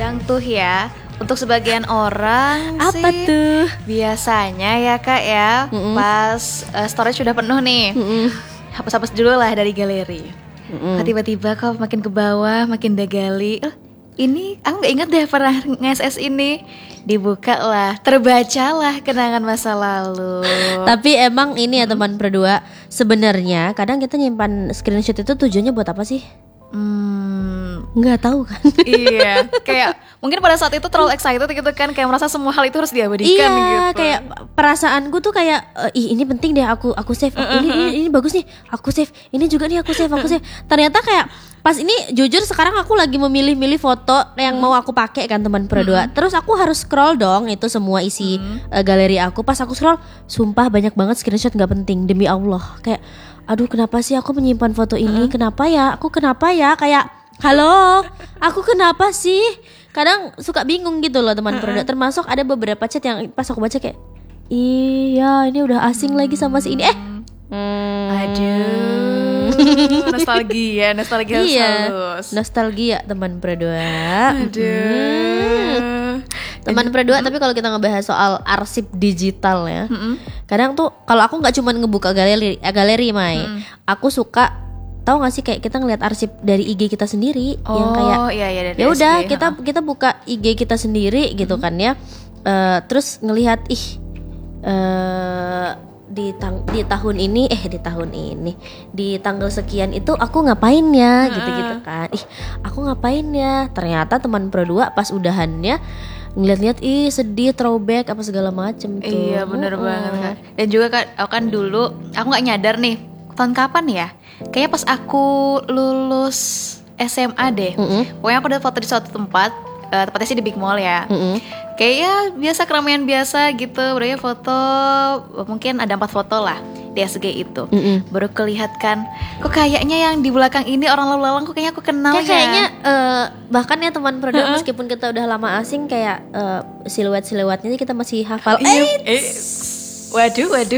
kadang tuh ya, untuk sebagian orang Apa sih tuh? biasanya ya Kak ya, pas storage sudah penuh nih, hapus-hapus dulu lah dari galeri. Kok tiba-tiba kok makin ke bawah, makin digali. Ini aku nggak ingat deh pernah nge-SS ini. Dibuka lah, terbacalah kenangan masa lalu. Tapi emang ini ya teman berdua, sebenarnya kadang kita nyimpan screenshot itu tujuannya buat apa sih? Nggak tahu kan? Iya, kayak mungkin pada saat itu terlalu excited gitu kan, kayak merasa semua hal itu harus diabadikan gitu. Iya, kayak perasaanku tuh kayak ih ini penting deh aku save. Ini bagus nih, aku save. Ini juga nih aku save. Ternyata kayak pas ini jujur sekarang aku lagi memilih-milih foto yang mau aku pakai kan teman berdua. Terus aku harus scroll dong itu semua isi galeri aku. Pas aku scroll, sumpah banyak banget screenshot nggak penting demi Allah. Kayak aduh kenapa sih aku menyimpan foto ini? Kenapa ya? Aku kenapa ya? Kayak halo, aku kenapa sih? Kadang suka bingung gitu loh teman berdua. Termasuk ada beberapa chat yang pas aku baca kayak iya ini udah asing lagi sama si ini. Aduh, nostalgia Iya, halus. nostalgia teman berdua. Aduh. Teman berdua, tapi kalau kita ngebahas soal arsip digital ya, kadang tuh kalau aku nggak cuma ngebuka galeri Mai, aku suka tahu nggak sih kayak kita ngeliat arsip dari IG kita sendiri yang kayak iya, ya udah kita buka IG kita sendiri gitu kan ya. Terus ngelihat di tahun ini di tanggal sekian itu aku ngapain ya gitu-gitu kan. Aku ngapain ya. Ternyata teman berdua pas udahannya ngeliat-liat sedih, throwback apa segala macem tuh. Iya bener banget Kak. Dan juga Kak, aku kan dulu aku nggak nyadar nih tahun kapan ya. Kayaknya pas aku lulus SMA deh. Pokoknya aku udah foto di suatu tempat, tepatnya sih di Big Mall ya. Kayaknya biasa keramaian biasa gitu, udah foto mungkin ada 4 foto lah di SG itu. Baru kelihatan kan, kok kayaknya yang di belakang ini orang lalu lalang kok kayaknya aku kenal ya. Kayaknya bahkan ya teman berdua meskipun kita udah lama asing kayak siluet-siluetnya kita masih hafal. Waduh. Wah.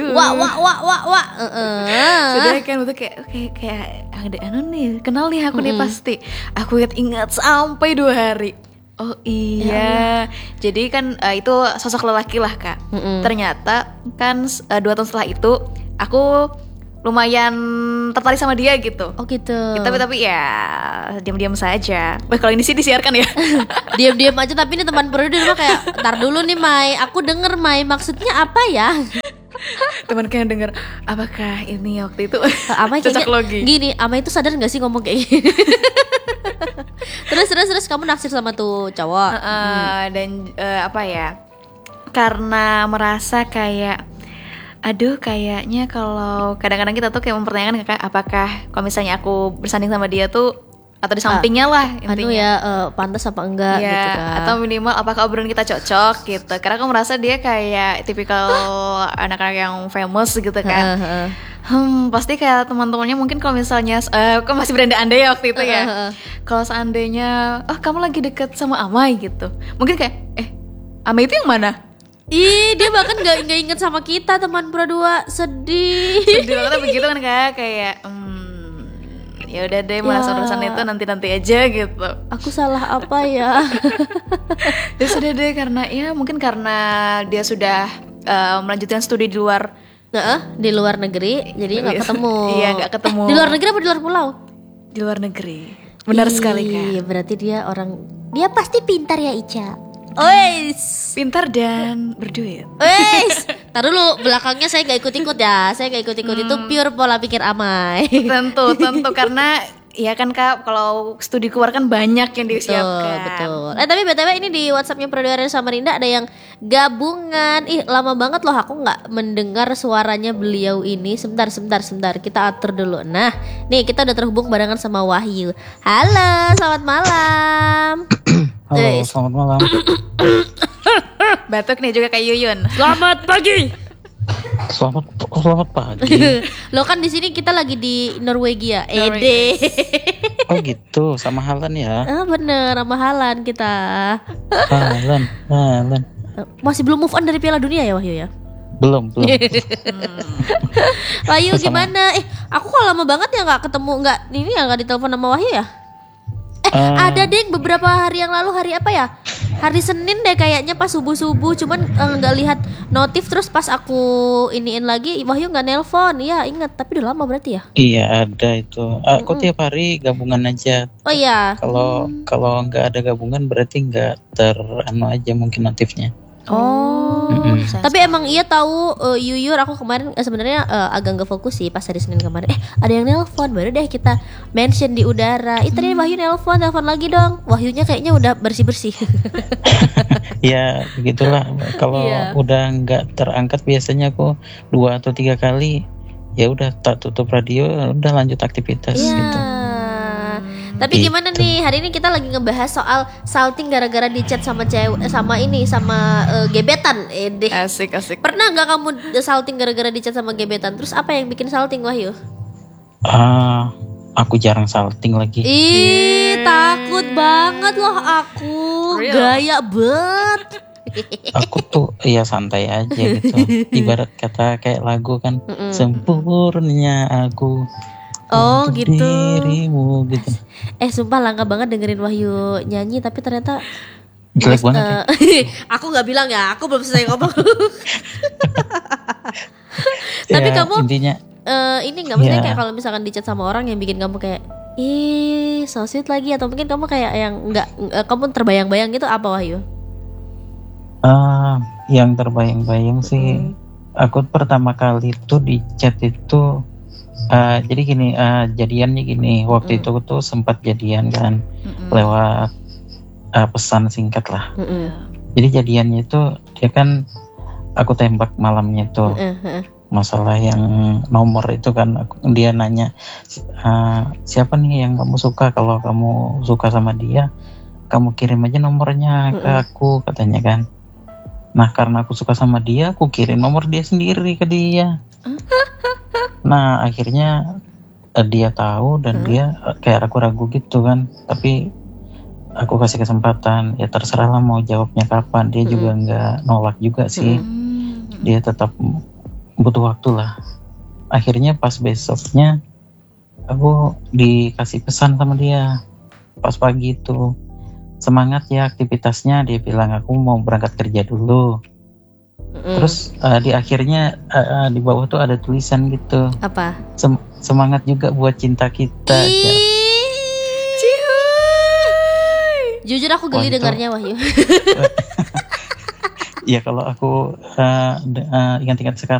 Sudah kan betul kayak ada nih, kenal nih aku nih pasti. Aku ingat sampai 2 hari. Oh iya, jadi kan itu sosok lelaki lah Kak. Ternyata kan 2 tahun setelah itu aku lumayan tertarik sama dia gitu. Oh gitu. Tapi ya diam-diam saja. Kalau ini sih disiarkan ya. Diam-diam aja, tapi ini teman berdua di rumah kayak ntar dulu nih Mai, aku denger Mai maksudnya apa ya? Teman kan denger, apakah ini waktu itu Amai cocok kayaknya logi. gini, Amai itu sadar gak sih ngomong kayak gini? Terus kamu naksir sama tuh cowok. Dan apa ya, karena merasa kayak aduh kayaknya kalau kadang-kadang kita tuh kayak mempertanyakan apakah kalau misalnya aku bersanding sama dia tuh atau di sampingnya lah intinya pantas apa enggak ya, gitu kan. atau minimal apakah obrolan kita cocok gitu, karena aku merasa dia kayak tipikal anak-anak yang famous gitu kan. Pasti kayak teman-temannya mungkin kalau misalnya aku masih berandai-andai ya waktu itu ya. Kalau seandainya kamu lagi deket sama Amai gitu, mungkin kayak Amai itu yang mana? Dia bahkan gak inget sama kita teman berdua. Sedih banget begitu kan kayak ya udah deh, urusan itu nanti aja gitu. Aku salah apa ya? Ya sudah deh, karena ya mungkin karena dia sudah melanjutkan studi di luar negeri, jadi nggak ketemu. Iya, nggak ketemu. Di luar negeri apa di luar pulau? Di luar negeri. Benar sekali Kak. Iya, berarti dia pasti pintar ya Ica. Pintar dan berduit. Tar dulu, belakangnya saya gak ikut-ikut ya. Saya gak ikut-ikut, itu pure pola pikir Amai. Tentu karena ya kan Kak, kalau studi keluar kan banyak yang disiapkan. Betul. Tapi BTW ini di WhatsAppnya Perdua Samarinda ada yang gabungan. Lama banget loh aku gak mendengar suaranya beliau ini. Sebentar, kita atur dulu. Nah, nih kita udah terhubung barengan sama Wahyu. Halo, selamat malam. Halo, selamat malam. Batuk nih juga kayak Yuyun. Selamat pagi. Selamat pagi. Lo kan di sini kita lagi di Norwegia. Oh gitu, sama Halan ya? Bener, sama Halan kita. Halan. Masih belum move on dari Piala Dunia ya Wahyu ya? Belum. Wahyu gimana? Aku kok lama banget ya nggak ketemu, nggak ditelepon sama Wahyu ya? Ada deh beberapa hari yang lalu, hari apa ya? Hari Senin deh kayaknya pas subuh-subuh, cuman nggak lihat notif, terus pas aku iniin lagi Wahyu nggak nelpon. Iya ingat, tapi udah lama berarti ya. Iya ada itu. Aku tiap hari gabungan aja. Oh iya. Kalau nggak ada gabungan berarti nggak aja mungkin notifnya. Oh, tapi emang iya tahu Yuyur, aku kemarin sebenarnya agak nggak fokus sih pas hari Senin kemarin. Ada yang nelpon, baru deh kita mention di udara. Tadi Wahyu telepon lagi dong. Wahyunya kayaknya udah bersih. Ya begitulah. Kalau udah nggak terangkat biasanya aku 2 atau 3 kali, ya udah tak tutup radio, udah lanjut aktivitas gitu. Tapi gimana nih, hari ini kita lagi ngebahas soal salting gara-gara di chat sama cewek, sama gebetan. Asik. Pernah nggak kamu salting gara-gara di chat sama gebetan? Terus apa yang bikin salting, Wahyu? Aku jarang salting lagi. Takut banget loh aku. Real. Gaya banget. Aku tuh ya santai aja gitu. Ibarat kata kayak lagu kan, sempurna aku. Oh untuk gitu. Dirimu gitu. Sumpah langka banget dengerin Wahyu nyanyi, tapi ternyata jelek banget ya. Aku nggak bilang ya, aku belum selesai ngomong. Tapi Ya, kamu intinya ini nggak, maksudnya kayak kalau misalkan di chat sama orang yang bikin kamu kayak so sweet lagi, atau mungkin kamu kayak yang nggak kamu terbayang-bayang gitu, apa Wahyu? Yang terbayang-bayang sih, aku pertama kali tuh di chat itu jadi gini, jadiannya gini, waktu itu tuh sempat jadian kan lewat pesan singkat lah. Jadi jadiannya itu dia kan aku tembak malamnya itu. Masalah yang nomor itu kan, dia nanya siapa nih yang kamu suka, kalau kamu suka sama dia kamu kirim aja nomornya ke aku, katanya kan. Nah karena aku suka sama dia, aku kirim nomor dia sendiri ke dia. Nah akhirnya dia tahu dan dia kayak ragu-ragu gitu kan. Tapi aku kasih kesempatan, ya terserah lah mau jawabnya kapan. Dia juga nggak nolak juga sih. Dia tetap butuh waktu lah. Akhirnya pas besoknya aku dikasih pesan sama dia pas pagi itu, semangat ya aktivitasnya. Dia bilang aku mau berangkat kerja dulu. Terus di akhirnya di bawah tuh ada tulisan gitu, Apa? Semangat juga buat cinta kita. Jujur aku geli dengarnya, Wahyu. Ya kalau aku ingat-ingat sekarang